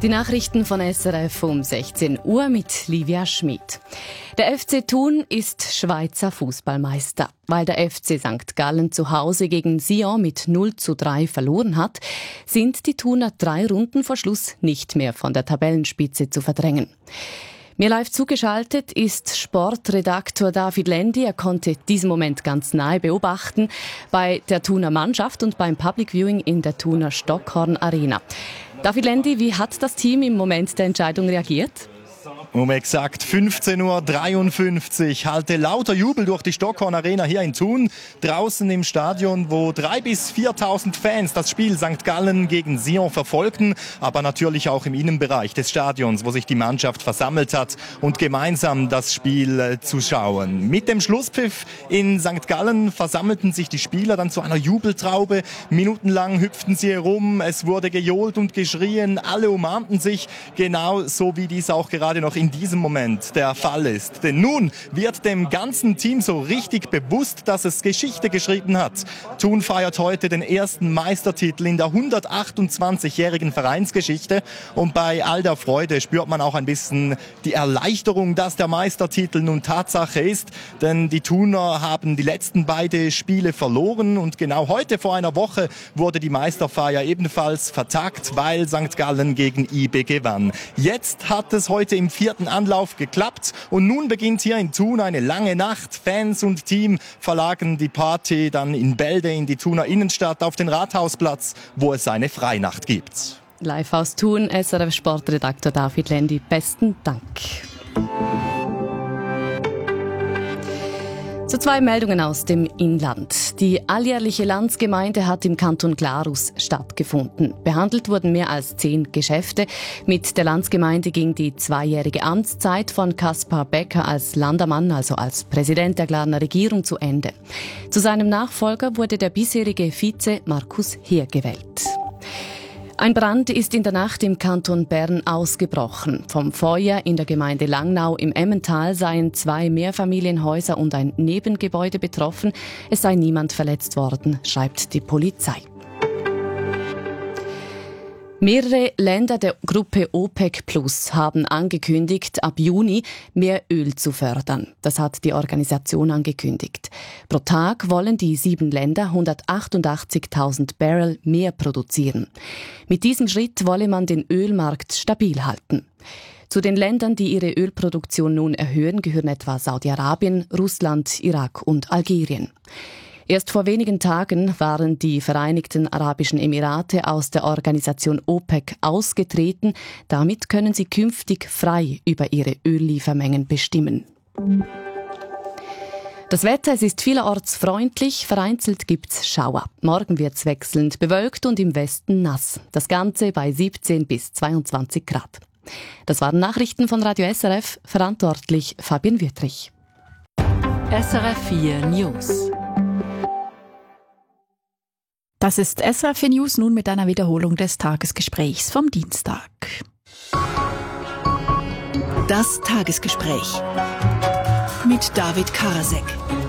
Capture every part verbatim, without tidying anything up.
Die Nachrichten von S R F um sechzehn Uhr mit Livia Schmid. Der F C Thun ist Schweizer Fußballmeister. Weil der F C Sankt Gallen zu Hause gegen Sion mit null zu drei verloren hat, sind die Thuner drei Runden vor Schluss nicht mehr von der Tabellenspitze zu verdrängen. Mir live zugeschaltet ist Sportredaktor David Lendi. Er konnte diesen Moment ganz nahe beobachten bei der Thuner Mannschaft und beim Public Viewing in der Thuner Stockhorn Arena. David Lendi, wie hat das Team im Moment der Entscheidung reagiert? Um exakt fünfzehn Uhr dreiundfünfzig hallte lauter Jubel durch die Stockhorn Arena hier in Thun. Draußen im Stadion, wo drei bis viertausend Fans das Spiel Sankt Gallen gegen Sion verfolgten. Aber natürlich auch im Innenbereich des Stadions, wo sich die Mannschaft versammelt hat und gemeinsam das Spiel äh, zu schauen. Mit dem Schlusspfiff in Sankt Gallen versammelten sich die Spieler dann zu einer Jubeltraube. Minutenlang hüpften sie herum, es wurde gejohlt und geschrien. Alle umarmten sich, genau so wie dies auch gerade noch in diesem Moment der Fall ist. Denn nun wird dem ganzen Team so richtig bewusst, dass es Geschichte geschrieben hat. Thun feiert heute den ersten Meistertitel in der hundertachtundzwanzigjährigen Vereinsgeschichte. Und bei all der Freude spürt man auch ein bisschen die Erleichterung, dass der Meistertitel nun Tatsache ist. Denn die Thuner haben die letzten beiden Spiele verloren. Und genau heute vor einer Woche wurde die Meisterfeier ebenfalls vertagt, weil Sankt Gallen gegen I B gewann. Jetzt hat es heute im vierten Anlauf geklappt und nun beginnt hier in Thun eine lange Nacht. Fans und Team verlagern die Party dann in Bälde in die Thuner Innenstadt auf den Rathausplatz, wo es eine Freinacht gibt. Live aus Thun, S R F Sportredaktor David Lendi. Besten Dank. So, zwei Meldungen aus dem Inland. Die alljährliche Landsgemeinde hat im Kanton Glarus stattgefunden. Behandelt wurden mehr als zehn Geschäfte. Mit der Landsgemeinde ging die zweijährige Amtszeit von Kaspar Becker als Landamann, also als Präsident der Glarner Regierung, zu Ende. Zu seinem Nachfolger wurde der bisherige Vize Markus Heer gewählt. Ein Brand ist in der Nacht im Kanton Bern ausgebrochen. Vom Feuer in der Gemeinde Langnau im Emmental seien zwei Mehrfamilienhäuser und ein Nebengebäude betroffen. Es sei niemand verletzt worden, schreibt die Polizei. Mehrere Länder der Gruppe OPEC Plus haben angekündigt, ab Juni mehr Öl zu fördern. Das hat die Organisation angekündigt. Pro Tag wollen die sieben Länder hundertachtundachtzigtausend Barrel mehr produzieren. Mit diesem Schritt wolle man den Ölmarkt stabil halten. Zu den Ländern, die ihre Ölproduktion nun erhöhen, gehören etwa Saudi-Arabien, Russland, Irak und Algerien. Erst vor wenigen Tagen waren die Vereinigten Arabischen Emirate aus der Organisation OPEC ausgetreten. Damit können sie künftig frei über ihre Ölliefermengen bestimmen. Das Wetter, es ist vielerorts freundlich, vereinzelt gibt's Schauer. Morgen wird's wechselnd bewölkt und im Westen nass. Das Ganze bei siebzehn bis zweiundzwanzig Grad. Das waren Nachrichten von Radio S R F, verantwortlich Fabian Wüttrich. S R F vier News. Das ist S R F vier News nun mit einer Wiederholung des Tagesgesprächs vom Dienstag. Das Tagesgespräch mit David Karasek.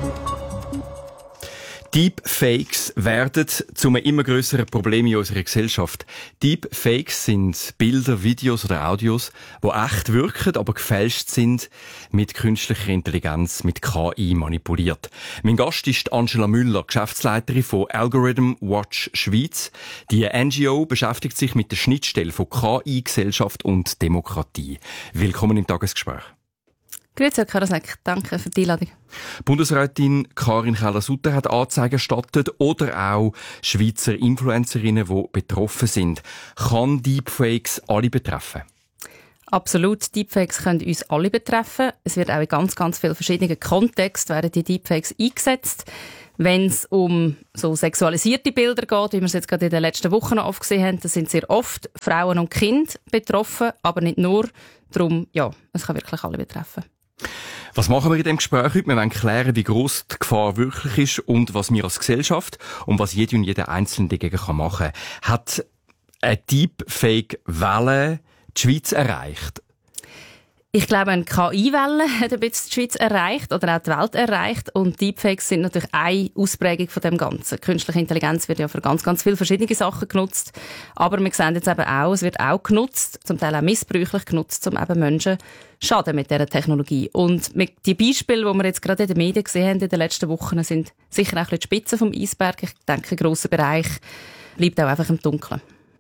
Deepfakes werden zu einem immer grösseren Problem in unserer Gesellschaft. Deepfakes sind Bilder, Videos oder Audios, die echt wirken, aber gefälscht sind, mit künstlicher Intelligenz, mit K I manipuliert. Mein Gast ist Angela Müller, Geschäftsleiterin von Algorithm Watch Schweiz. Die N G O beschäftigt sich mit der Schnittstelle von K I, Gesellschaft und Demokratie. Willkommen im Tagesgespräch. Grüezi, Herr Karasek. Danke für die Einladung. Bundesrätin Karin Keller-Sutter hat Anzeigen erstattet oder auch Schweizer Influencerinnen, die betroffen sind. Kann Deepfakes alle betreffen? Absolut. Deepfakes können uns alle betreffen. Es wird auch in ganz, ganz vielen verschiedenen Kontexten werden die Deepfakes eingesetzt. Wenn es um so sexualisierte Bilder geht, wie wir es jetzt gerade in den letzten Wochen noch oft gesehen haben, dann sind sehr oft Frauen und Kinder betroffen, aber nicht nur. Darum, ja, es kann wirklich alle betreffen. Was machen wir in diesem Gespräch heute? Wir wollen klären, wie gross die Gefahr wirklich ist und was wir als Gesellschaft und was jede und jeder Einzelne dagegen machen kann. Hat eine Deepfake-Welle die Schweiz erreicht? Ich glaube, eine K I-Welle hat ein bisschen die Schweiz erreicht oder auch die Welt erreicht. Und Deepfakes sind natürlich eine Ausprägung von dem Ganzen. Künstliche Intelligenz wird ja für ganz, ganz viele verschiedene Sachen genutzt. Aber wir sehen jetzt eben auch, es wird auch genutzt, zum Teil auch missbräuchlich genutzt, um eben Menschen schaden mit dieser Technologie. Und die Beispiele, die wir jetzt gerade in den Medien gesehen haben in den letzten Wochen, sind sicher auch ein bisschen die Spitze vom Eisberg. Ich denke, ein grosser Bereich bleibt auch einfach im Dunkeln.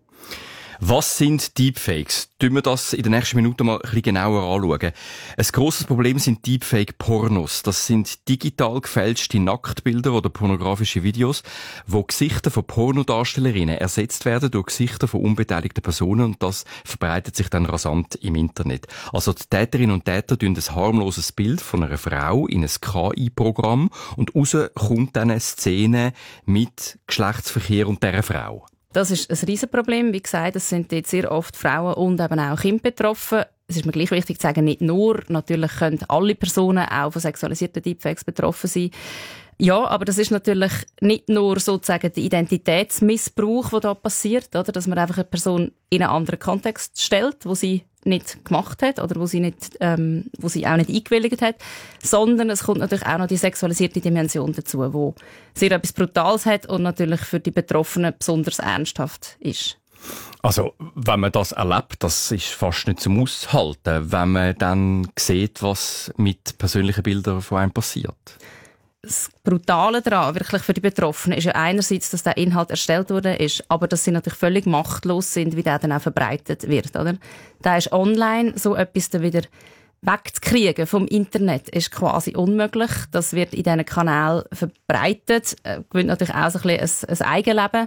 Was sind Deepfakes? Tun wir das in den nächsten Minuten mal ein bisschen genauer anschauen. Ein grosses Problem sind Deepfake-Pornos. Das sind digital gefälschte Nacktbilder oder pornografische Videos, wo Gesichter von Pornodarstellerinnen ersetzt werden durch Gesichter von unbeteiligten Personen und das verbreitet sich dann rasant im Internet. Also die Täterinnen und Täter tun ein harmloses Bild von einer Frau in ein K I-Programm und raus kommt dann eine Szene mit Geschlechtsverkehr und dieser Frau. Das ist ein Riesenproblem. Wie gesagt, es sind jetzt sehr oft Frauen und eben auch Kinder betroffen. Es ist mir gleich wichtig zu sagen, nicht nur. Natürlich können alle Personen auch von sexualisierten Deepfakes betroffen sein. Ja, aber das ist natürlich nicht nur sozusagen der Identitätsmissbrauch, der da passiert, oder? Dass man einfach eine Person in einen anderen Kontext stellt, wo sie nicht gemacht hat oder wo sie nicht, ähm, wo sie auch nicht eingewilligt hat, sondern es kommt natürlich auch noch die sexualisierte Dimension dazu, wo sehr etwas Brutales hat und natürlich für die Betroffenen besonders ernsthaft ist. Also, wenn man das erlebt, das ist fast nicht zum Aushalten, wenn man dann sieht, was mit persönlichen Bildern von einem passiert. Das Brutale daran, wirklich für die Betroffenen, ist ja einerseits, dass der Inhalt erstellt worden ist, aber dass sie natürlich völlig machtlos sind, wie der dann auch verbreitet wird, oder? Da ist online so etwas dann wieder wegzukriegen vom Internet ist quasi unmöglich. Das wird in diesen Kanälen verbreitet, äh, gewinnt natürlich auch so ein bisschen ein, ein Eigenleben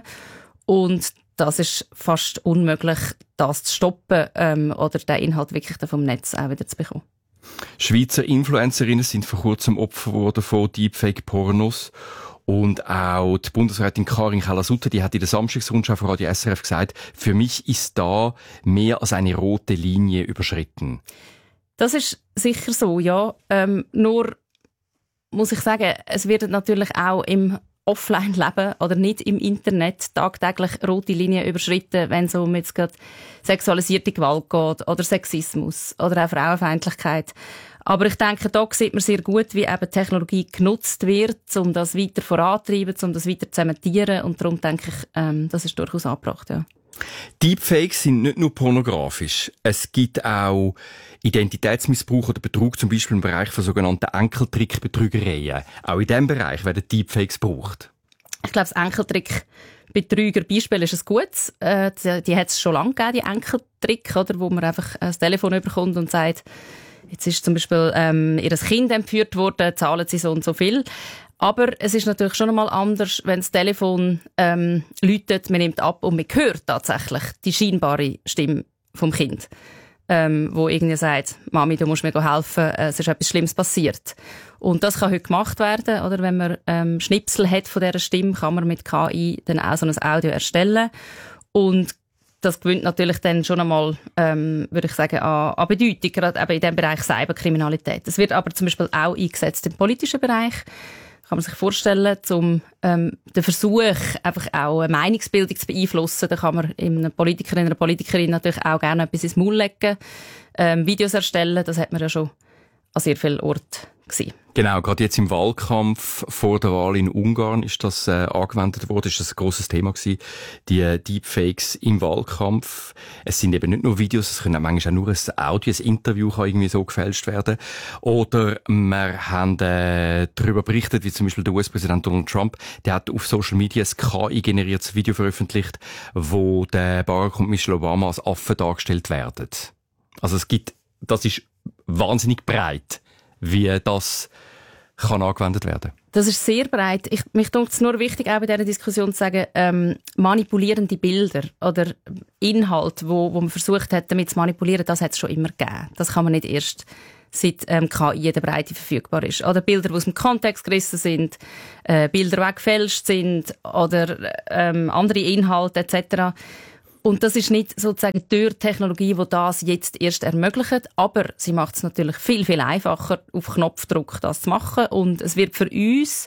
und das ist fast unmöglich, das zu stoppen ähm, oder den Inhalt wirklich dann vom Netz auch wieder zu bekommen. Schweizer Influencerinnen sind vor kurzem Opfer geworden von Deepfake-Pornos. Und auch die Bundesrätin Karin Keller-Sutter, die hat in der Samstagsrundschau von Radio S R F gesagt, für mich ist da mehr als eine rote Linie überschritten. Das ist sicher so, ja. Ähm, nur muss ich sagen, es wird natürlich auch im Offline-Leben oder nicht im Internet tagtäglich rote Linien überschritten, wenn es um jetzt gerade sexualisierte Gewalt geht oder Sexismus oder auch Frauenfeindlichkeit. Aber ich denke, da sieht man sehr gut, wie eben Technologie genutzt wird, um das weiter voranzutreiben, um das weiter zu zementieren. Und darum denke ich, ähm, das ist durchaus angebracht, ja. Deepfakes sind nicht nur pornografisch. Es gibt auch Identitätsmissbrauch oder Betrug, zum Beispiel im Bereich von sogenannten Enkeltrick-Betrügereien. Auch in diesem Bereich werden Deepfakes gebraucht. Ich glaube, das Enkeltrick-Betrüger-Beispiel ist ein gutes. Äh, die die hat es schon lange gegeben, die Enkeltrick, oder, wo man einfach ein Telefon überkommt und sagt, jetzt ist zum Beispiel ähm, ihr Kind entführt worden, zahlen sie so und so viel. Aber es ist natürlich schon einmal anders, wenn das Telefon ähm, läutet, man nimmt ab und man hört tatsächlich die scheinbare Stimme vom Kind, ähm, wo irgendwie sagt, Mami, du musst mir helfen, es ist etwas Schlimmes passiert. Und das kann heute gemacht werden, oder? Wenn man ähm, Schnipsel hat von dieser Stimme, kann man mit K I dann auch so ein Audio erstellen. Und das gewinnt natürlich dann schon einmal, ähm, würde ich sagen, an, an Bedeutung, gerade eben in dem Bereich Cyberkriminalität. Es wird aber zum Beispiel auch eingesetzt im politischen Bereich. Kann man sich vorstellen, um ähm, den Versuch, einfach auch eine Meinungsbildung zu beeinflussen. Da kann man einem Politiker, einer Politikerin natürlich auch gerne etwas ins Maul legen, ähm, Videos erstellen. Das hat man ja schon an sehr vielen Orten gesehen. Genau, gerade jetzt im Wahlkampf vor der Wahl in Ungarn ist das äh, angewendet worden, ist das ein grosses Thema gewesen, die äh, Deepfakes im Wahlkampf. Es sind eben nicht nur Videos, es können auch manchmal auch nur ein Audio, ein Interview kann irgendwie so gefälscht werden. Oder wir haben äh, darüber berichtet, wie zum Beispiel der U S-Präsident Donald Trump, der hat auf Social Media ein K I-generiertes Video veröffentlicht, wo der Barack und Michelle Obama als Affen dargestellt werden. Also es gibt, das ist wahnsinnig breit, wie das kann angewendet werden. Das ist sehr breit. Ich, mich denke, es ist nur wichtig, auch bei dieser Diskussion zu sagen, ähm, manipulierende Bilder oder Inhalt, wo, wo man versucht hat, damit zu manipulieren, das hat es schon immer gegeben. Das kann man nicht erst seit ähm, K I in der Breite verfügbar ist. Oder Bilder, die aus dem Kontext gerissen sind, äh, Bilder, die gefälscht sind oder ähm, andere Inhalte et cetera. Und das ist nicht sozusagen die Technologie, die das jetzt erst ermöglicht, aber sie macht es natürlich viel, viel einfacher, auf Knopfdruck das zu machen. Und es wird für uns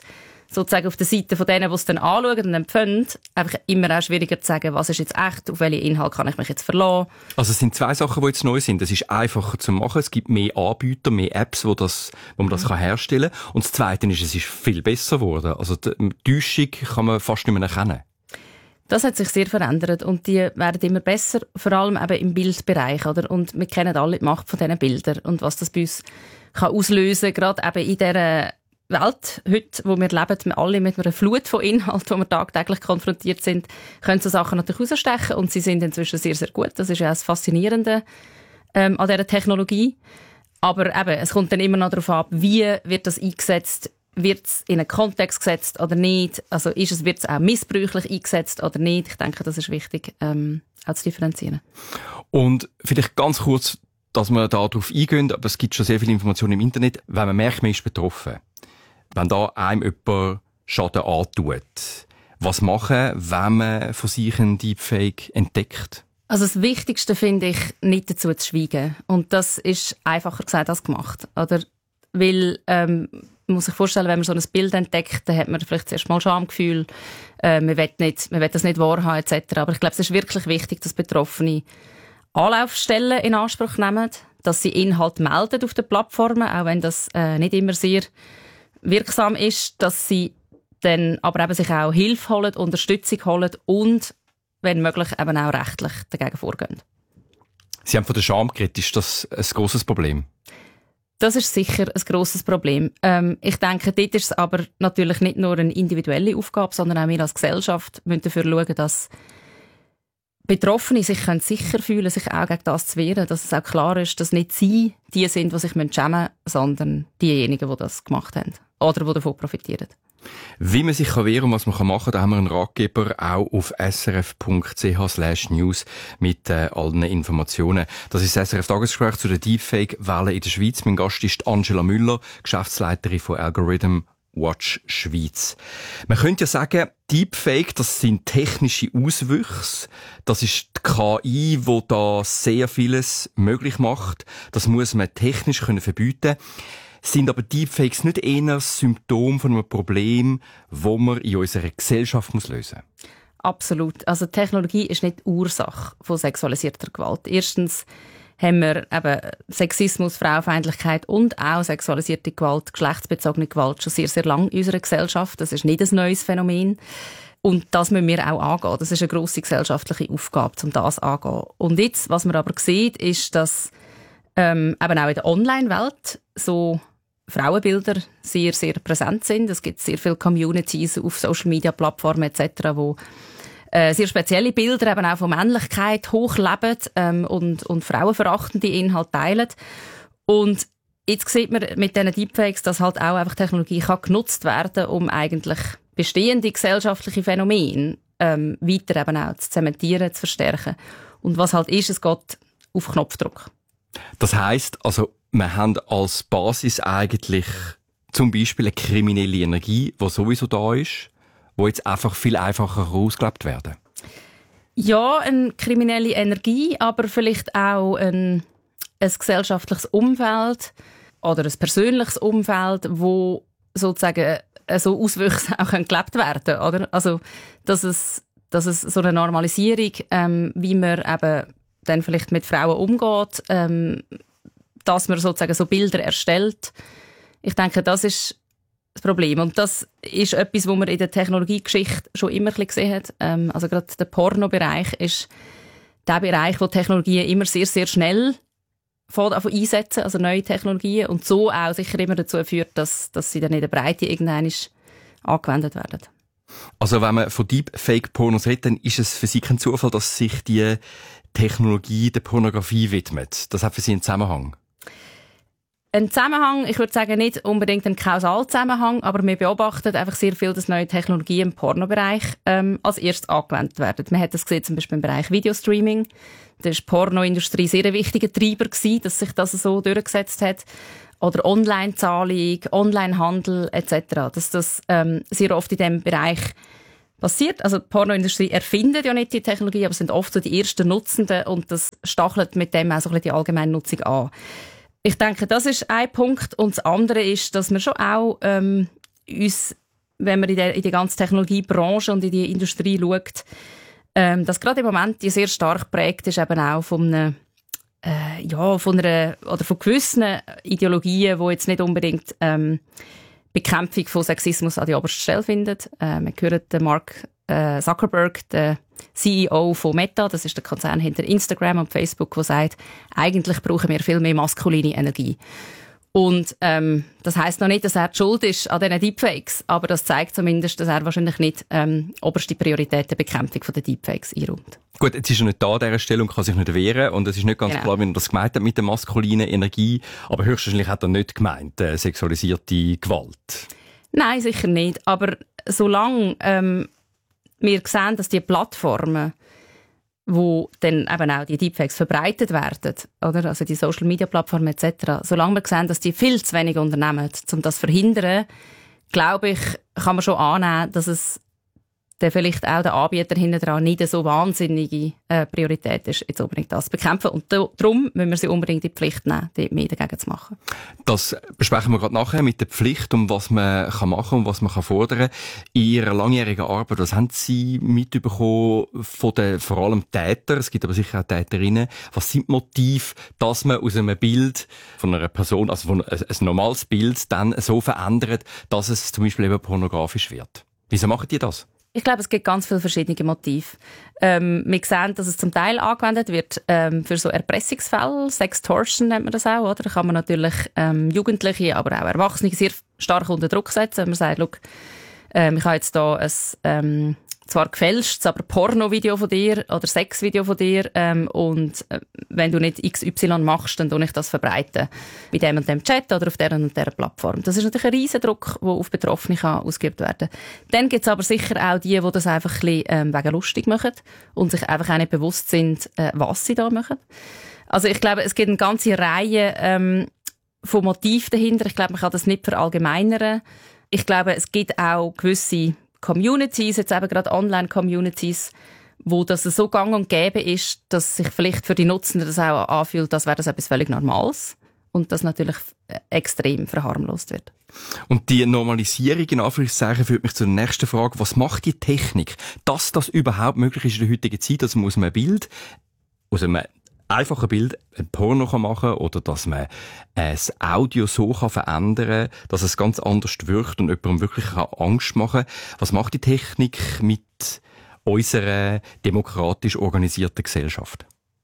sozusagen auf der Seite von denen, die es dann anschauen und empfinden, einfach immer auch schwieriger zu sagen, was ist jetzt echt, auf welchen Inhalt kann ich mich jetzt verlassen. Also es sind zwei Sachen, die jetzt neu sind. Es ist einfacher zu machen, es gibt mehr Anbieter, mehr Apps, wo, das, wo man das mhm. kann herstellen kann. Und das Zweite ist, es ist viel besser geworden. Also die Täuschung kann man fast nicht mehr erkennen. Das hat sich sehr verändert und die werden immer besser, vor allem eben im Bildbereich, oder? Und wir kennen alle die Macht von diesen Bildern und was das bei uns kann auslösen, gerade eben in dieser Welt heute, wo wir leben, wir alle mit einer Flut von Inhalten, wo wir tagtäglich konfrontiert sind, können so Sachen natürlich rausstechen und sie sind inzwischen sehr, sehr gut. Das ist ja das Faszinierende ähm, an dieser Technologie. Aber eben, es kommt dann immer noch darauf ab, wie wird das eingesetzt, wird es in einen Kontext gesetzt oder nicht? Also ist es, wird es auch missbräuchlich eingesetzt oder nicht? Ich denke, das ist wichtig, ähm, auch zu differenzieren. Und vielleicht ganz kurz, dass wir da darauf eingehen, aber es gibt schon sehr viele Informationen im Internet, wenn man merkt, man ist betroffen. Wenn da einem jemand Schaden antut, was machen, wenn man von sich einen Deepfake entdeckt? Also das Wichtigste finde ich, nicht dazu zu schweigen. Und das ist einfacher gesagt als gemacht. Oder? Weil, ähm, man muss sich vorstellen, wenn man so ein Bild entdeckt, dann hat man vielleicht zuerst mal Schamgefühl, äh, man will nicht, man will das nicht wahrhaben, et cetera. Aber ich glaube, es ist wirklich wichtig, dass Betroffene Anlaufstellen in Anspruch nehmen, dass sie Inhalte melden auf den Plattformen, auch wenn das äh, nicht immer sehr wirksam ist, dass sie dann aber eben sich auch Hilfe holen, Unterstützung holen und, wenn möglich, eben auch rechtlich dagegen vorgehen. Sie haben von der Scham geredet. Ist das ein grosses Problem? Das ist sicher ein grosses Problem. Ähm, ich denke, dort ist es aber natürlich nicht nur eine individuelle Aufgabe, sondern auch wir als Gesellschaft müssen dafür schauen, dass Betroffene sich können sicher fühlen, sich auch gegen das zu wehren, dass es auch klar ist, dass nicht sie die sind, die sich schämen müssen, sondern diejenigen, die das gemacht haben oder die davon profitieren. Wie man sich wehren kann und was man machen kann, da haben wir einen Ratgeber auch auf srf.ch slash news mit äh, allen Informationen. Das ist das S R F-Tagesgespräch zu der Deepfake-Welle in der Schweiz. Mein Gast ist Angela Müller, Geschäftsleiterin von Algorithm Watch Schweiz. Man könnte ja sagen, Deepfake, das sind technische Auswüchse. Das ist die K I, die da sehr vieles möglich macht. Das muss man technisch können verbieten. Sind aber Deepfakes nicht eher ein Symptom von einem Problem, das man in unserer Gesellschaft lösen muss? Absolut. Also Technologie ist nicht die Ursache von sexualisierter Gewalt. Erstens haben wir eben Sexismus, Frauenfeindlichkeit und auch sexualisierte Gewalt, geschlechtsbezogene Gewalt schon sehr, sehr lange in unserer Gesellschaft. Das ist nicht ein neues Phänomen. Und das müssen wir auch angehen. Das ist eine grosse gesellschaftliche Aufgabe, um das anzugehen. Und jetzt, was man aber sieht, ist, dass ähm, eben auch in der Online-Welt so Frauenbilder sehr, sehr präsent sind. Es gibt sehr viele Communities auf Social-Media-Plattformen et cetera, wo äh, sehr spezielle Bilder eben auch von Männlichkeit hochleben ähm, und, und frauenverachtende Inhalte teilen. Und jetzt sieht man mit diesen Deepfakes, dass halt auch einfach Technologie kann genutzt werden, um eigentlich bestehende gesellschaftliche Phänomene ähm, weiter eben auch zu zementieren, zu verstärken. Und was halt ist, es geht auf Knopfdruck. Das heisst, also, wir haben als Basis eigentlich zum Beispiel eine kriminelle Energie, die sowieso da ist, die jetzt einfach viel einfacher ausgelebt werden. Ja, eine kriminelle Energie, aber vielleicht auch ein, ein gesellschaftliches Umfeld oder ein persönliches Umfeld, wo sozusagen so Auswüchse auch gelebt werden können, oder? Also, dass es, dass es so eine Normalisierung, ähm, wie man eben dann vielleicht mit Frauen umgeht, ähm, dass man sozusagen so Bilder erstellt. Ich denke, das ist das Problem. Und das ist etwas, was man in der Technologiegeschichte schon immer ein bisschen gesehen hat. Ähm, also gerade der Pornobereich ist der Bereich, wo Technologien immer sehr, sehr schnell einsetzen, also neue Technologien, und so auch sicher immer dazu führt, dass, dass sie dann in der Breite irgendwann angewendet werden. Also wenn man von Deepfake-Pornos redet, dann ist es für Sie kein Zufall, dass sich die Technologie der Pornografie widmet. Das hat für Sie einen Zusammenhang? Ein Zusammenhang, ich würde sagen, nicht unbedingt ein Kausalzusammenhang, aber wir beobachten einfach sehr viel, dass neue Technologien im Pornobereich ähm, als erstes angewendet werden. Man hat das gesehen, zum Beispiel im Bereich Videostreaming. Da war die Pornoindustrie sehr ein wichtiger Treiber gewesen, dass sich das so durchgesetzt hat. Oder Online-Zahlung, Online-Handel et cetera. Dass das ähm, sehr oft in diesem Bereich passiert. Also die Pornoindustrie erfindet ja nicht die Technologie, aber sind oft so die ersten Nutzenden und das stachelt mit dem auch so ein bisschen die allgemeine Nutzung an. Ich denke, das ist ein Punkt. Und das andere ist, dass wir schon auch ähm, uns wenn man in, der, in die ganze Technologiebranche und in die Industrie schaut, ähm, dass gerade im Moment die sehr stark geprägt ist, eben auch von einer, äh, ja, von einer, oder von gewissen Ideologien, die jetzt nicht unbedingt ähm, Bekämpfung von Sexismus an die oberste Stelle finden. Äh, wir hören den Mark äh, Zuckerberg, der C E O von Meta, das ist der Konzern hinter Instagram und Facebook, der sagt, eigentlich brauchen wir viel mehr maskuline Energie. Und ähm, das heisst noch nicht, dass er die Schuld ist an diesen Deepfakes, aber das zeigt zumindest, dass er wahrscheinlich nicht ähm, oberste Priorität der Bekämpfung der Deepfakes einräumt. Gut, jetzt ist er nicht da an dieser Stelle und kann sich nicht wehren. Und es ist nicht ganz genau klar, wie er das gemeint hat mit der maskulinen Energie. Aber höchstwahrscheinlich hat er nicht gemeint, äh, sexualisierte Gewalt. Nein, sicher nicht. Aber solange ähm, wir sehen, dass die Plattformen, wo dann eben auch die Deepfakes verbreitet werden, oder? Also die Social-Media-Plattformen et cetera. Solange wir sehen, dass die viel zu wenig unternehmen, um das zu verhindern, glaube ich, kann man schon annehmen, dass es der vielleicht auch der Anbieter hinten dran nicht so wahnsinnige äh, Priorität ist, jetzt unbedingt das zu bekämpfen. Und darum müssen wir sie unbedingt in die Pflicht nehmen, dort mehr dagegen zu machen. Das besprechen wir gerade nachher mit der Pflicht, um was man kann machen und was man kann fordern. In Ihrer langjährigen Arbeit, was haben Sie mitbekommen von den vor allem Tätern? Es gibt aber sicher auch Täterinnen. Was sind die Motive, dass man aus einem Bild von einer Person, also von ein, ein normales Bild, dann so verändert, dass es zum Beispiel eben pornografisch wird? Wieso machen die das? Ich glaube, es gibt ganz viele verschiedene Motive. Ähm, wir sehen, dass es zum Teil angewendet wird ähm, für so Erpressungsfälle, Sextortion nennt man das auch, oder? Da kann man natürlich ähm, Jugendliche, aber auch Erwachsene sehr stark unter Druck setzen. Man sagt, schau, ähm, ich habe jetzt da ein ähm, zwar gefälschtes, aber Porno-Video von dir oder Sex-Video von dir ähm, und äh, wenn du nicht X Y machst, dann tue ich das verbreiten bei dem und dem Chat oder auf der und der Plattform. Das ist natürlich ein riesen Druck, der auf Betroffene kann ausgeübt werden kann. Dann gibt es aber sicher auch die, die das einfach ein bisschen ähm, wegen lustig machen und sich einfach auch nicht bewusst sind, äh, was sie da machen. Also ich glaube, es gibt eine ganze Reihe ähm, von Motiven dahinter. Ich glaube, man kann das nicht verallgemeinern. Ich glaube, es gibt auch gewisse Communities, jetzt eben gerade Online-Communities, wo das so gang und gäbe ist, dass sich vielleicht für die Nutzenden das auch anfühlt, als wäre das etwas völlig Normales und das natürlich extrem verharmlost wird. Und die Normalisierung in Anführungszeichen führt mich zur nächsten Frage. Was macht die Technik, dass das überhaupt möglich ist in der heutigen Zeit, dass man aus einem Bild, aus einem einfachen Bild ein Porno machen kann oder dass man das Audio so kann verändern kann, dass es ganz anders wirkt und jemandem wirklich Angst machen kann. Was macht die Technik mit unserer demokratisch organisierten Gesellschaft?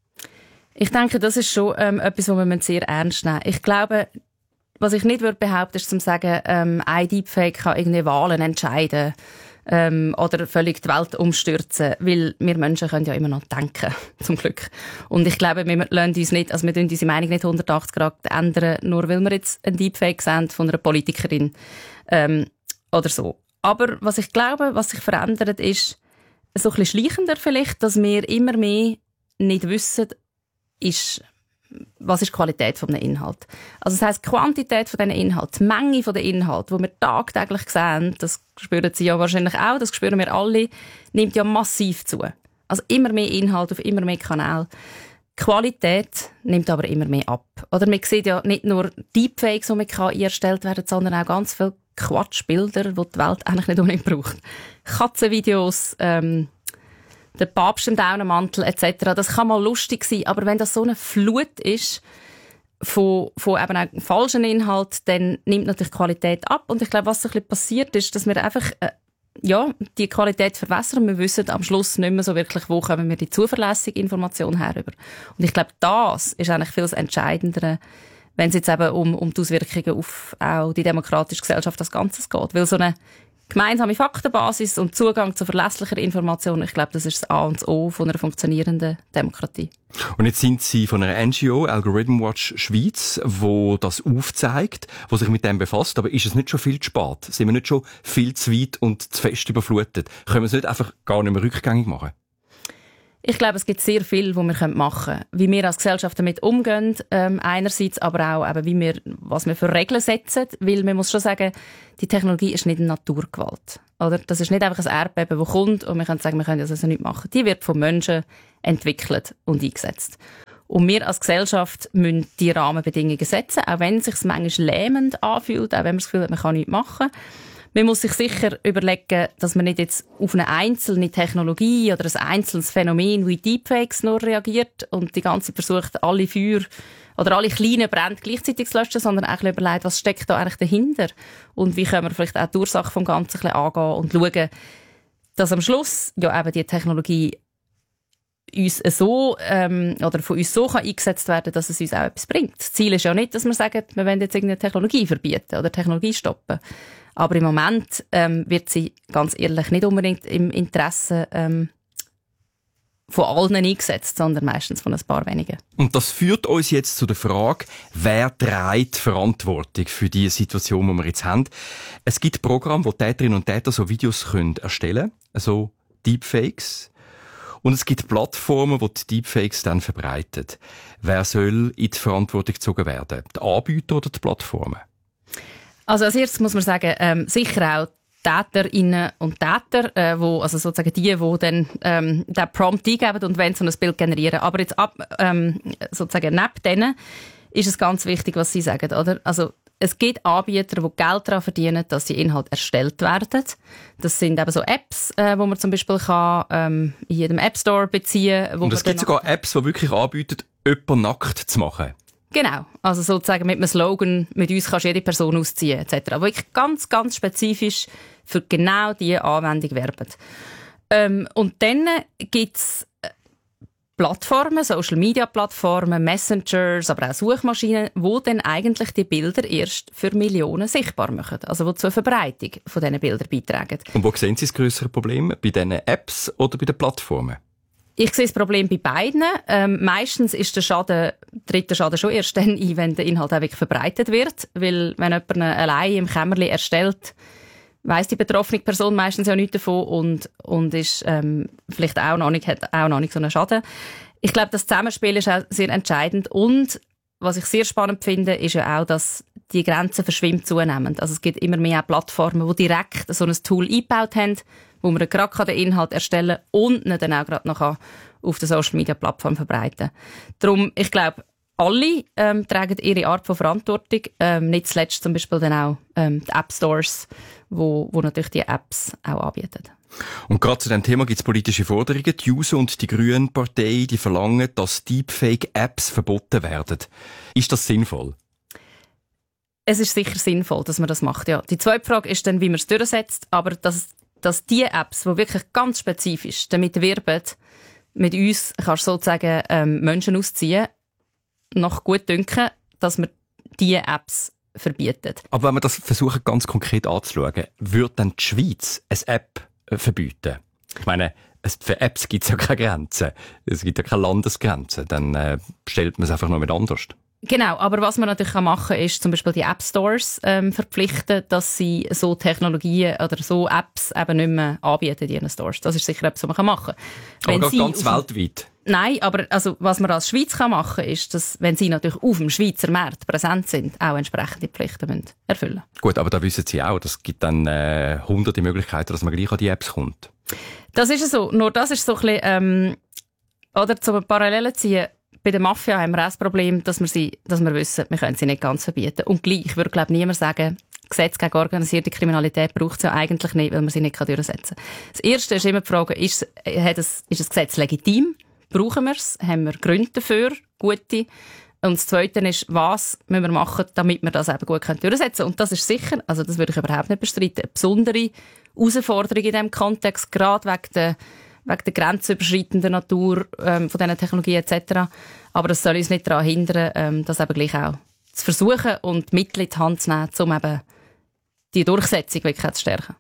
Ich denke, das ist schon ähm, etwas, was wir sehr ernst nehmen müssen. Ich glaube, was ich nicht würde behaupten, ist zu sagen, ähm, ein Deepfake kann irgendwie Wahlen entscheiden ähm, oder völlig die Welt umstürzen, weil wir Menschen können ja immer noch denken, zum Glück. Und ich glaube, wir lassen uns nicht, also wir tun unsere Meinung nicht hundertachtzig Grad ändern, nur weil wir jetzt einen Deepfake sehen von einer Politikerin ähm, oder so. Aber was ich glaube, was sich verändert, ist so ein bisschen schleichender vielleicht, dass wir immer mehr nicht wissen, ist, was ist die Qualität von einem Inhalt. Also das heisst, die Quantität von diesen Inhalten, die Menge von den Inhalten, die wir tagtäglich sehen, das spüren Sie ja wahrscheinlich auch, das spüren wir alle, nimmt ja massiv zu. Also immer mehr Inhalt auf immer mehr Kanälen. Die Qualität nimmt aber immer mehr ab. Oder man sieht ja nicht nur Deepfakes, die mit K I erstellt werden, sondern auch ganz viele Quatschbilder, die die Welt eigentlich nicht unbedingt braucht. Katzenvideos, ähm, der Papst im Daunenmantel et cetera. Das kann mal lustig sein, aber wenn das so eine Flut ist von, von eben auch falschen Inhalt, dann nimmt natürlich die Qualität ab. Und ich glaube, was so ein bisschen passiert ist, dass wir einfach äh, ja, die Qualität verwässern. Wir wissen am Schluss nicht mehr so wirklich, wo kommen wir die zuverlässige Information herüber. Und ich glaube, das ist eigentlich viel das Entscheidendere, wenn es jetzt eben um, um die Auswirkungen auf auch die demokratische Gesellschaft als Ganzes geht. Weil so eine gemeinsame Faktenbasis und Zugang zu verlässlicher Information, ich glaube, das ist das A und das O von einer funktionierenden Demokratie. Und jetzt sind Sie von einer N G O, Algorithm Watch Schweiz, wo das aufzeigt, wo sich mit dem befasst. Aber ist es nicht schon viel zu spät? Sind wir nicht schon viel zu weit und zu fest überflutet? Können wir es nicht einfach gar nicht mehr rückgängig machen? Ich glaube, es gibt sehr viel, was wir machen können. Wie wir als Gesellschaft damit umgehen, ähm, einerseits, aber auch, eben, wie wir, was wir für Regeln setzen. Weil man muss schon sagen, die Technologie ist nicht eine Naturgewalt. Oder? Das ist nicht einfach ein Erdbeben, das kommt und wir können sagen, wir können das also nicht machen. Die wird von Menschen entwickelt und eingesetzt. Und wir als Gesellschaft müssen die Rahmenbedingungen setzen, auch wenn es sich manchmal lähmend anfühlt, auch wenn man das Gefühl hat, man kann nichts machen. Man muss sich sicher überlegen, dass man nicht jetzt auf eine einzelne Technologie oder ein einzelnes Phänomen wie Deepfakes nur reagiert und die ganze Zeit versucht, alle Feuer oder alle kleinen Brände gleichzeitig zu löschen, sondern auch überlegt, was steckt da eigentlich dahinter und wie können wir vielleicht auch die Ursache vom Ganzen ein bisschen angehen und schauen, dass am Schluss ja eben die Technologie uns so, ähm, oder von uns so kann eingesetzt werden, dass es uns auch etwas bringt. Das Ziel ist ja nicht, dass wir sagen, wir wollen jetzt irgendeine Technologie verbieten oder Technologie stoppen. Aber im Moment ähm, wird sie ganz ehrlich nicht unbedingt im Interesse ähm, von allen eingesetzt, sondern meistens von ein paar wenigen. Und das führt uns jetzt zu der Frage, wer trägt Verantwortung für die Situation, die wir jetzt haben. Es gibt Programme, wo Täterinnen und Täter so Videos können erstellen können, also Deepfakes. Und es gibt Plattformen, die die Deepfakes dann verbreiten. Wer soll in die Verantwortung gezogen werden? Die Anbieter oder die Plattformen? Also als erstes muss man sagen, ähm, sicher auch Täterinnen und Täter, äh, wo, also sozusagen die, die dann ähm, den Prompt eingeben und wenn so ein Bild generieren. Aber jetzt ab, ähm, sozusagen neben denen ist es ganz wichtig, was Sie sagen, oder? Also es gibt Anbieter, die Geld daran verdienen, dass die Inhalte erstellt werden. Das sind eben so Apps, äh, wo man zum Beispiel kann, ähm, in jedem App Store beziehen kann. Und es gibt sogar Apps, die wirklich anbieten, jemanden nackt zu machen. Genau, also sozusagen mit einem Slogan, mit uns kannst du jede Person ausziehen, et cetera. Aber wirklich ganz, ganz spezifisch für genau diese Anwendung werben. Ähm, und dann gibt's Plattformen, Social-Media-Plattformen, Messengers, aber auch Suchmaschinen, die dann eigentlich die Bilder erst für Millionen sichtbar machen. Also die zur Verbreitung von diesen Bildern beitragen. Und wo sehen Sie das grössere Problem? Bei diesen Apps oder bei den Plattformen? Ich sehe das Problem bei beiden. Ähm, meistens ist der Schaden, tritt der Schaden schon erst dann ein, wenn der Inhalt auch wirklich verbreitet wird. Weil wenn jemand ihn allein im Kämmerchen erstellt, weiss die betroffene Person meistens ja nichts davon und, und ist ähm, vielleicht auch noch nicht, hat auch noch nicht so einen Schaden. Ich glaube, das Zusammenspiel ist auch sehr entscheidend. Und was ich sehr spannend finde, ist ja auch, dass die Grenzen verschwimmt zunehmend. Also es gibt immer mehr Plattformen, die direkt so ein Tool eingebaut haben, wo man gerade den Inhalt erstellen kann und ihn dann auch gerade noch auf der Social-Media-Plattform verbreiten kann. Darum, ich glaube, alle ähm, tragen ihre Art von Verantwortung. Ähm, nicht zuletzt zum Beispiel dann auch ähm, die App-Stores, wo, wo natürlich die Apps auch anbieten. Und gerade zu diesem Thema gibt es politische Forderungen. Die Juso und die Grünen Partei, die verlangen, dass Deepfake-Apps verboten werden. Ist das sinnvoll? Es ist sicher sinnvoll, dass man das macht, ja. Die zweite Frage ist dann, wie man es durchsetzt. Aber dass, dass die Apps, die wirklich ganz spezifisch damit werben, mit uns kannst du sozusagen ähm, Menschen ausziehen, noch gut dünken, dass man diese Apps verbietet. Aber wenn wir das versuchen, ganz konkret anzuschauen, würde dann die Schweiz eine App verbieten? Ich meine, für Apps gibt es ja keine Grenzen. Es gibt ja keine Landesgrenzen. Dann äh, stellt man es einfach noch mit anders. Genau, aber was man natürlich machen kann, ist zum Beispiel die App Stores ähm, verpflichten, dass sie so Technologien oder so Apps eben nicht mehr anbieten in ihren Stores. Das ist sicher etwas, was man machen kann. Aber sie ganz weltweit? Nein, aber also, was man als Schweiz kann machen kann, ist, dass, wenn sie natürlich auf dem Schweizer Markt präsent sind, auch entsprechende Pflichten müssen erfüllen. Gut, aber da wissen Sie auch, es gibt dann äh, hunderte Möglichkeiten, dass man gleich an die Apps kommt. Das ist so. Nur das ist so ein bisschen, ähm, oder zum Parallelen ziehen. Bei der Mafia haben wir auch das Problem, dass wir, sie, dass wir wissen, wir können sie nicht ganz verbieten. Und gleich würde, glaube ich, niemand sagen, Gesetz gegen organisierte Kriminalität braucht es ja eigentlich nicht, weil man sie nicht durchsetzen kann. Das Erste ist immer die Frage, ist, hat es, ist das Gesetz legitim? Brauchen wir es? Haben wir Gründe dafür? Gute? Und das Zweite ist, was müssen wir machen, damit wir das eben gut durchsetzen können? Und das ist sicher, also das würde ich überhaupt nicht bestreiten, eine besondere Herausforderung in diesem Kontext, gerade wegen der wegen der grenzüberschreitenden Natur ähm, von diesen Technologien et cetera. Aber das soll uns nicht daran hindern, ähm, das eben gleich auch zu versuchen und Mittel in die Hand zu nehmen, um eben die Durchsetzung wirklich zu stärken.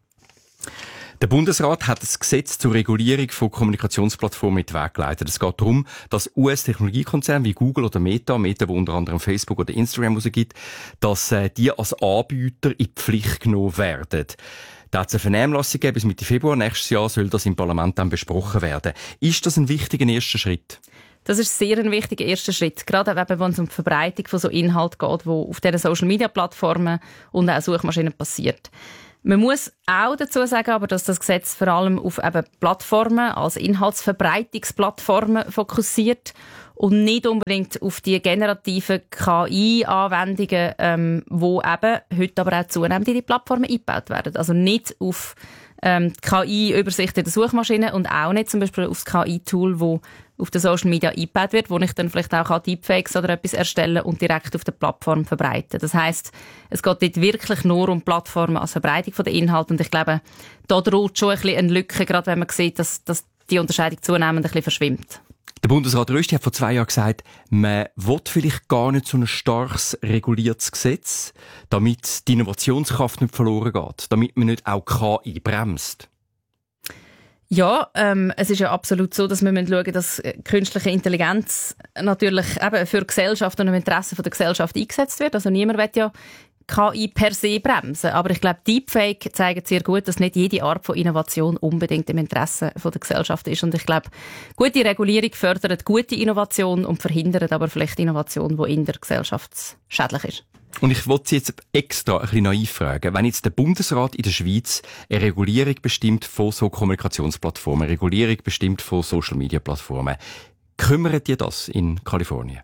Der Bundesrat hat das Gesetz zur Regulierung von Kommunikationsplattformen in den Weg geleitet. Es geht darum, dass U S-Technologiekonzerne wie Google oder Meta, Meta, wo unter anderem Facebook oder Instagram rausgibt, dass äh, die als Anbieter in die Pflicht genommen werden. Da hat es eine Vernehmlassung gegeben, bis Mitte Februar nächstes Jahr soll das im Parlament dann besprochen werden. Ist das ein wichtiger erster Schritt? Das ist sehr ein wichtiger erster Schritt. Gerade wenn es um die Verbreitung von so Inhalt geht, wo auf diesen Social-Media-Plattformen und auch Suchmaschinen passiert. Man muss auch dazu sagen, aber, dass das Gesetz vor allem auf eben Plattformen als Inhaltsverbreitungsplattformen fokussiert und nicht unbedingt auf die generativen K I-Anwendungen, ähm, wo eben heute aber auch zunehmend in die Plattformen eingebaut werden. Also nicht auf ähm, die K I-Übersicht in der Suchmaschine und auch nicht zum Beispiel auf das K I-Tool, wo auf der Social Media eingebaut wird, wo ich dann vielleicht auch Deepfakes oder etwas erstellen und direkt auf der Plattform verbreiten. Das heisst, es geht dort wirklich nur um Plattformen als Verbreitung der Inhalte und ich glaube, da droht schon ein bisschen eine Lücke, gerade wenn man sieht, dass, dass die Unterscheidung zunehmend ein bisschen verschwimmt. Der Bundesrat Rösti hat vor zwei Jahren gesagt, man will vielleicht gar nicht so ein starkes reguliertes Gesetz, damit die Innovationskraft nicht verloren geht, damit man nicht auch K I bremst. Ja, ähm, es ist ja absolut so, dass wir schauen müssen, dass künstliche Intelligenz natürlich eben für die Gesellschaft und im Interesse der Gesellschaft eingesetzt wird. Also niemand will ja K I per se bremsen. Aber ich glaube, Deepfake zeigt sehr gut, dass nicht jede Art von Innovation unbedingt im Interesse der Gesellschaft ist. Und ich glaube, gute Regulierung fördert gute Innovation und verhindert aber vielleicht Innovation, die in der Gesellschaft schädlich ist. Und ich wollte Sie jetzt extra ein bisschen naiv fragen. Wenn jetzt der Bundesrat in der Schweiz eine Regulierung bestimmt von so Kommunikationsplattformen, eine Regulierung bestimmt von Social-Media-Plattformen, kümmert ihr das in Kalifornien?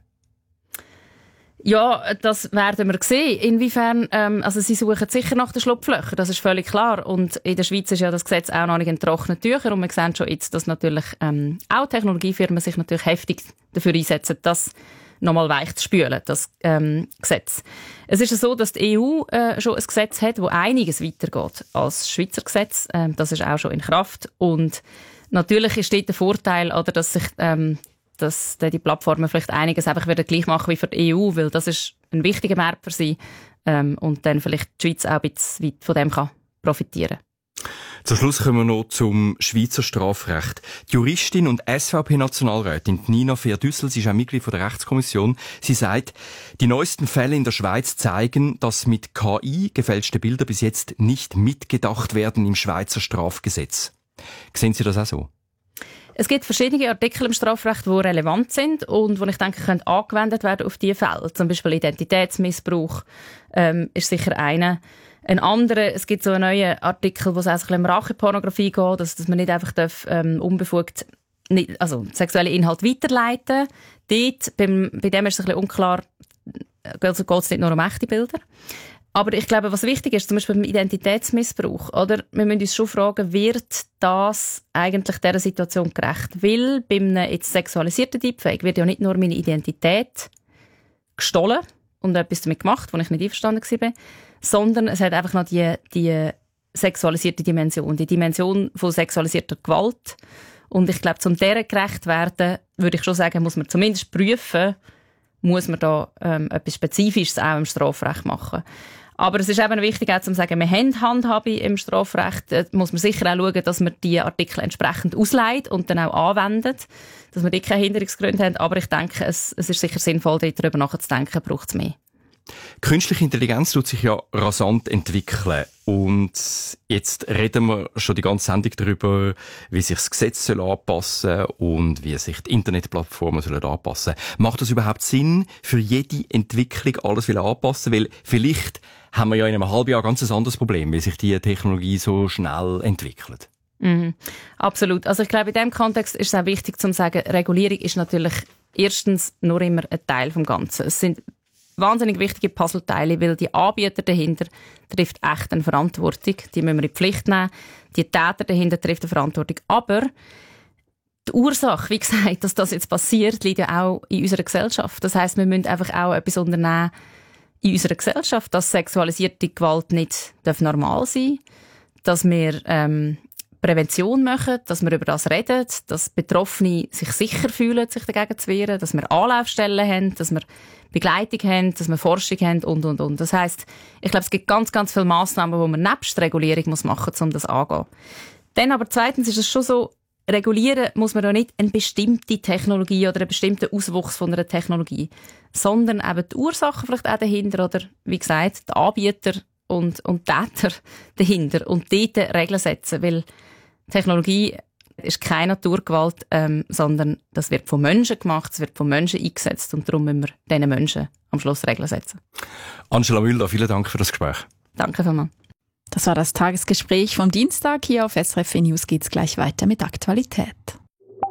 Ja, das werden wir sehen. Inwiefern, ähm, also sie suchen sicher nach den Schlupflöchern, das ist völlig klar. Und in der Schweiz ist ja das Gesetz auch noch nicht in trockenen Tüchern und wir sehen schon jetzt, dass natürlich ähm, auch Technologiefirmen sich natürlich heftig dafür einsetzen, dass nochmal weich zu spülen, das ähm, Gesetz. Es ist ja so, dass die E U äh, schon ein Gesetz hat, das einiges weitergeht als das Schweizer Gesetz. Ähm, das ist auch schon in Kraft. Und natürlich ist dort der Vorteil, oder, dass sich ähm, dass die Plattformen vielleicht einiges einfach wieder gleich machen wie für die E U, weil das ist ein wichtiger Markt für sie ähm, und dann vielleicht die Schweiz auch ein bisschen weit von dem kann profitieren. Zum Schluss kommen wir noch zum Schweizer Strafrecht. Die Juristin und S V P-Nationalrätin Nina Fehr-Düssel, sie ist auch Mitglied der Rechtskommission, sie sagt, die neuesten Fälle in der Schweiz zeigen, dass mit K I gefälschte Bilder bis jetzt nicht mitgedacht werden im Schweizer Strafgesetz. Sehen Sie das auch so? Es gibt verschiedene Artikel im Strafrecht, die relevant sind und die ich denke, können angewendet werden auf diese Fälle. Zum Beispiel Identitätsmissbrauch ähm, ist sicher einer. Ein anderer, es gibt so einen neuen Artikel, wo es auch ein bisschen um Rachepornografie geht, dass, dass man nicht einfach darf, ähm, unbefugt nicht, also sexuelle Inhalte weiterleiten. Dort, beim, bei dem ist es ein bisschen unklar, also geht es nicht nur um echte Bilder. Aber ich glaube, was wichtig ist, zum Beispiel beim Identitätsmissbrauch, oder? Wir müssen uns schon fragen, wird das eigentlich dieser Situation gerecht? Weil bei einem jetzt sexualisierten Deepfake wird ja nicht nur meine Identität gestohlen und etwas damit gemacht, wo ich nicht einverstanden war, sondern es hat einfach noch die, die sexualisierte Dimension, die Dimension von sexualisierter Gewalt. Und ich glaube, um dieser gerecht werden, würde ich schon sagen, muss man zumindest prüfen, muss man da ähm, etwas Spezifisches auch im Strafrecht machen. Aber es ist eben wichtig, auch zu sagen, wir haben Handhabe im Strafrecht. Da muss man sicher auch schauen, dass man die Artikel entsprechend ausleiht und dann auch anwendet, dass wir dort keine Hinderungsgründe haben. Aber ich denke, es, es ist sicher sinnvoll, darüber nachzudenken, braucht es mehr. Künstliche Intelligenz tut sich ja rasant entwickeln. Und jetzt reden wir schon die ganze Sendung darüber, wie sich das Gesetz soll anpassen und wie sich die Internetplattformen sollen anpassen. Macht das überhaupt Sinn, für jede Entwicklung alles anpassen? Weil vielleicht haben wir ja in einem halben Jahr ganz ein anderes Problem, weil sich die Technologie so schnell entwickelt. Mhm, absolut. Also ich glaube, in diesem Kontext ist es auch wichtig zu sagen, Regulierung ist natürlich erstens nur immer ein Teil vom Ganzen. Es sind wahnsinnig wichtige Puzzleteile, weil die Anbieter dahinter trifft echt eine Verantwortung. Die müssen wir in die Pflicht nehmen. Die Täter dahinter trifft eine Verantwortung. Aber die Ursache, wie gesagt, dass das jetzt passiert, liegt ja auch in unserer Gesellschaft. Das heisst, wir müssen einfach auch etwas unternehmen in unserer Gesellschaft, dass sexualisierte Gewalt nicht normal sein darf, dass wir ähm, Prävention machen, dass wir über das reden, dass Betroffene sich sicher fühlen, sich dagegen zu wehren, dass wir Anlaufstellen haben, dass wir Begleitung haben, dass wir Forschung haben und, und, und. Das heisst, ich glaube, es gibt ganz, ganz viele Massnahmen, die man nebst Regulierung muss machen muss, um das anzugehen. Dann aber zweitens ist es schon so, regulieren muss man ja nicht eine bestimmte Technologie oder einen bestimmten Auswuchs von einer Technologie, sondern eben die Ursachen vielleicht auch dahinter oder, wie gesagt, die Anbieter und, und Täter dahinter und dort Regeln setzen, weil Technologie ist keine Naturgewalt, ähm, sondern das wird von Menschen gemacht, es wird von Menschen eingesetzt und darum müssen wir diesen Menschen am Schluss Regeln setzen. Angela Müller, vielen Dank für das Gespräch. Danke vielmals. Das war das Tagesgespräch vom Dienstag. Hier auf S R F News geht's gleich weiter mit Aktualität.